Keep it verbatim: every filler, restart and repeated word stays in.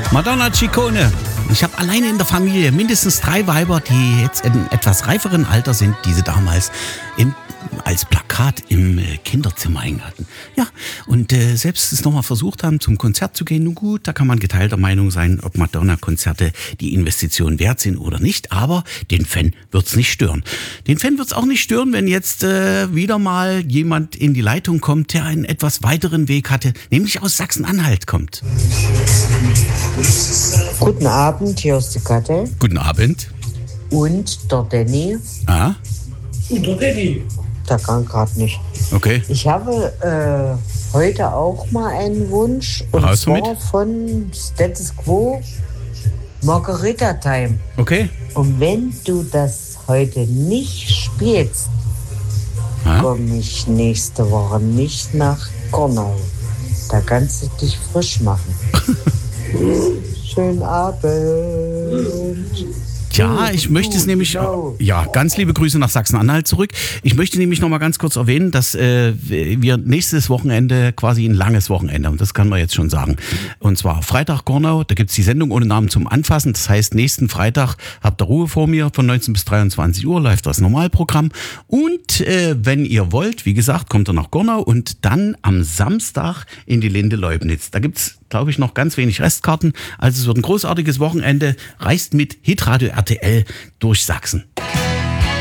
Madonna Ciccone. Ich habe alleine in der Familie mindestens drei Weiber, die jetzt in etwas reiferen Alter sind, die sie damals im, als Plakat im äh, Kinderzimmer hängen hatten. Ja, und äh, selbst es nochmal versucht haben, zum Konzert zu gehen. Nun gut, da kann man geteilter Meinung sein, ob Madonna-Konzerte die Investition wert sind oder nicht. Aber den Fan wird's nicht stören. Den Fan wird's auch nicht stören, wenn jetzt äh, wieder mal jemand in die Leitung kommt, der einen etwas weiteren Weg hatte, nämlich aus Sachsen-Anhalt kommt. Guten Abend, hier ist die Katja. Guten Abend. Und der Danny. Ah, Und der Danny. Der kann gerade nicht. okay. Ich habe äh, heute auch mal einen Wunsch. Und Raus zwar damit. von Status Quo Margarita Time. Okay. Und wenn du das heute nicht spielst, Ah. komme ich nächste Woche nicht nach Gornau. Da kannst du dich frisch machen. Schönen Abend. Ja, ich möchte es nämlich, ja, ganz liebe Grüße nach Sachsen-Anhalt zurück. Ich möchte nämlich noch mal ganz kurz erwähnen, dass äh, wir nächstes Wochenende quasi ein langes Wochenende haben, das kann man jetzt schon sagen. Und zwar Freitag Gornau, da gibt's die Sendung ohne Namen zum Anfassen. Das heißt, nächsten Freitag habt ihr Ruhe vor mir, von neunzehn bis dreiundzwanzig Uhr läuft das Normalprogramm. Und äh, wenn ihr wollt, wie gesagt, kommt ihr nach Gornau und dann am Samstag in die Linde Leubnitz. Da gibt's, glaube ich, noch ganz wenig Restkarten. Also es wird ein großartiges Wochenende. Reist mit Hitradio R T L durch Sachsen.